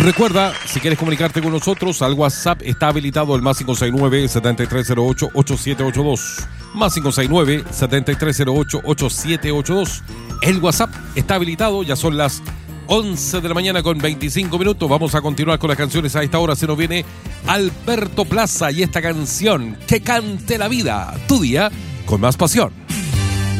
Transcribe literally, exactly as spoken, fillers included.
Recuerda, si quieres comunicarte con nosotros, al WhatsApp está habilitado el más cinco seis nueve, siete tres cero ocho, ocho siete ocho dos. Más cinco seis nueve, siete tres cero ocho, ocho siete ocho dos. El WhatsApp está habilitado, ya son las once de la mañana con veinticinco minutos. Vamos a continuar con las canciones. A esta hora se nos viene Alberto Plaza y esta canción, Que cante la vida, tu día con más pasión.